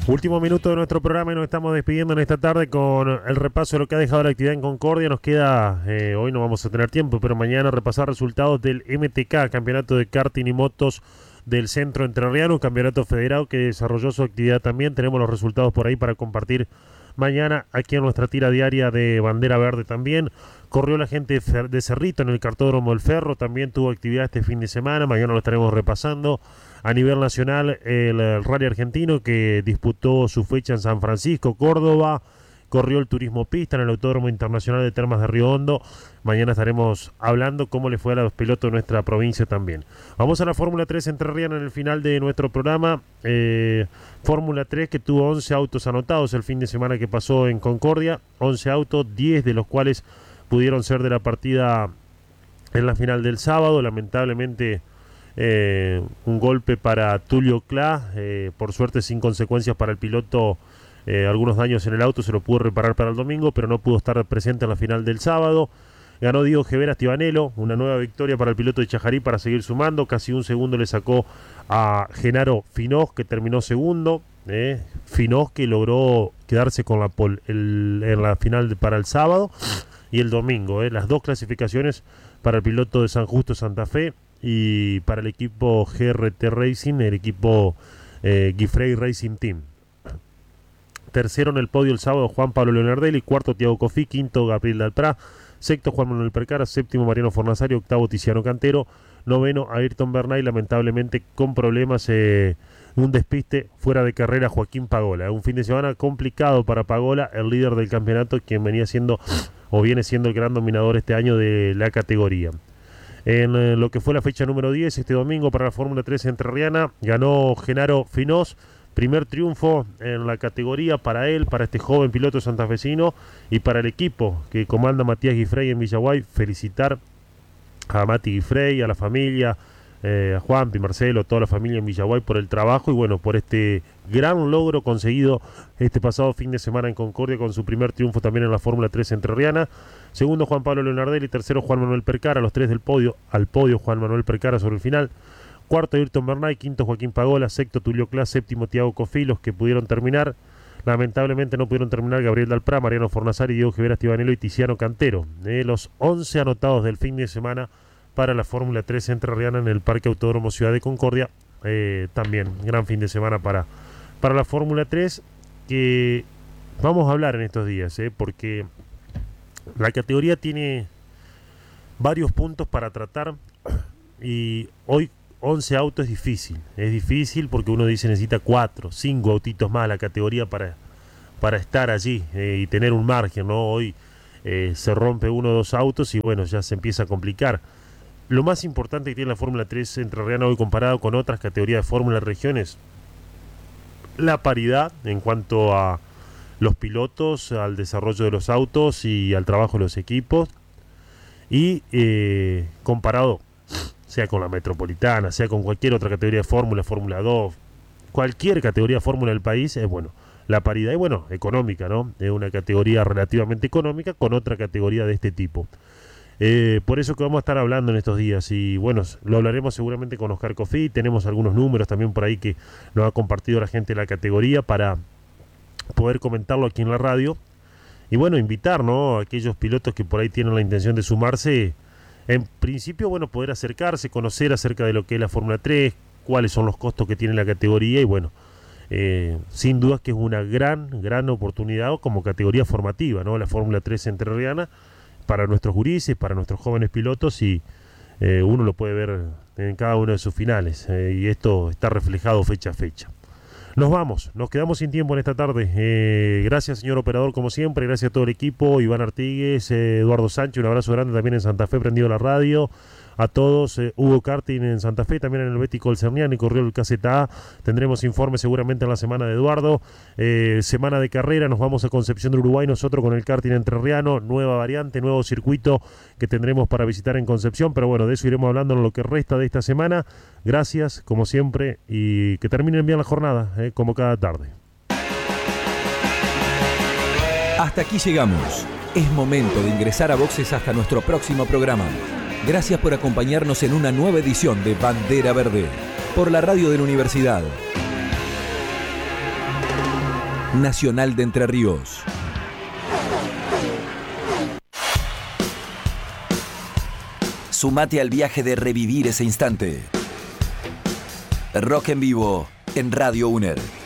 Último minuto de nuestro programa y nos estamos despidiendo en esta tarde con el repaso de lo que ha dejado la actividad en Concordia. Nos queda, hoy no vamos a tener tiempo, pero mañana repasar resultados del MTK, Campeonato de Karting y Motos del Centro Entrerriano, campeonato federado que desarrolló su actividad también. Tenemos los resultados por ahí para compartir mañana aquí en nuestra tira diaria de Bandera Verde también. Corrió la gente de Cerrito en el Cartódromo del Ferro, también tuvo actividad este fin de semana, mañana lo estaremos repasando. A nivel nacional, el Rally Argentino que disputó su fecha en San Francisco, Córdoba, corrió el Turismo Pista en el Autódromo Internacional de Termas de Río Hondo. Mañana estaremos hablando cómo le fue a los pilotos de nuestra provincia también. Vamos a la Fórmula 3 entrerriana en el final de nuestro programa. Fórmula 3 que tuvo 11 autos anotados el fin de semana que pasó en Concordia. 11 autos, 10 de los cuales pudieron ser de la partida en la final del sábado. Lamentablemente un golpe para Tulio Clá, por suerte sin consecuencias para el piloto. Algunos daños en el auto se lo pudo reparar para el domingo, pero no pudo estar presente en la final del sábado. Ganó Diego Geveras Tibanelo, una nueva victoria para el piloto de Chajarí para seguir sumando. Casi un segundo le sacó a Genaro Finós, que terminó segundo. Finós que logró quedarse con la pole en la final para el sábado y el domingo. Las dos clasificaciones para el piloto de San Justo Santa Fe y para el equipo GRT Racing, el equipo Guifrey Racing Team. Tercero en el podio el sábado Juan Pablo Leonardelli, cuarto Tiago Cofí, quinto Gabriel Dalprá, sexto Juan Manuel Percara, séptimo Mariano Fornasari, octavo Tiziano Cantero, noveno Ayrton Bernay, lamentablemente con problemas, un despiste fuera de carrera Joaquín Pagola. Un fin de semana complicado para Pagola, el líder del campeonato, quien venía siendo o viene siendo el gran dominador este año de la categoría. En lo que fue la fecha número 10, este domingo para la Fórmula 3 entrerriana, ganó Genaro Finós. Primer triunfo en la categoría para él, para este joven piloto santafesino y para el equipo que comanda Matías Guifrey en Villaguay. Felicitar a Mati Guifrey, a la familia, a Juanpi, Marcelo, toda la familia en Villaguay por el trabajo y bueno, por este gran logro conseguido este pasado fin de semana en Concordia con su primer triunfo también en la Fórmula 3 entrerriana. Segundo Juan Pablo Leonardelli, tercero Juan Manuel Percara, los tres del podio, al podio Juan Manuel Percara sobre el final. Cuarto Ayrton Bernay, quinto Joaquín Pagola, sexto Tulio Clá, séptimo Tiago Cofí, los que pudieron terminar. Lamentablemente no pudieron terminar Gabriel Dalprá, Mariano Fornasari, Diego Geveras Tibanelo y Tiziano Cantero. Los 11 anotados del fin de semana para la Fórmula 3 entrerriana en el Parque Autódromo Ciudad de Concordia. También gran fin de semana para la Fórmula 3, que vamos a hablar en estos días, porque la categoría tiene varios puntos para tratar y hoy 11 autos es difícil porque uno dice necesita 4, 5 autitos más a la categoría para estar allí y tener un margen, ¿no? Hoy se rompe 1 o 2 autos y bueno, ya se empieza a complicar. Lo más importante que tiene la Fórmula 3 entrerriana hoy comparado con otras categorías de Fórmula regiones, la paridad en cuanto a los pilotos, al desarrollo de los autos y al trabajo de los equipos y comparado sea con la metropolitana, sea con cualquier otra categoría de Fórmula 2, cualquier categoría de Fórmula del país, es bueno, la paridad y bueno, económica, ¿no? Es una categoría relativamente económica con otra categoría de este tipo. Por eso que vamos a estar hablando en estos días y bueno, lo hablaremos seguramente con Oscar Cofí, tenemos algunos números también por ahí que nos ha compartido la gente de la categoría para poder comentarlo aquí en la radio y bueno, invitar, ¿no?, a aquellos pilotos que por ahí tienen la intención de sumarse. En principio, bueno, poder acercarse, conocer acerca de lo que es la Fórmula 3, cuáles son los costos que tiene la categoría y bueno, sin dudas que es una gran oportunidad como categoría formativa, ¿no? La Fórmula 3 entrerriana para nuestros gurises, para nuestros jóvenes pilotos y uno lo puede ver en cada uno de sus finales y esto está reflejado fecha a fecha. Nos vamos, nos quedamos sin tiempo en esta tarde. Gracias, señor operador, como siempre. Gracias a todo el equipo. Iván Artigues, Eduardo Sánchez, un abrazo grande también en Santa Fe, prendido la radio. A todos, Hugo Karting en Santa Fe, también en el Bético del Cerniani, corrió el KZA. Tendremos informes seguramente en la semana de Eduardo. Semana de carrera, nos vamos a Concepción del Uruguay, nosotros con el karting entrerriano, nueva variante, nuevo circuito que tendremos para visitar en Concepción. Pero bueno, de eso iremos hablando en lo que resta de esta semana. Gracias, como siempre, y que terminen bien la jornada, como cada tarde. Hasta aquí llegamos. Es momento de ingresar a boxes hasta nuestro próximo programa. Gracias por acompañarnos en una nueva edición de Bandera Verde, por la radio de la Universidad. Nacional de Entre Ríos. Sumate al viaje de revivir ese instante. Rock en vivo en Radio UNER.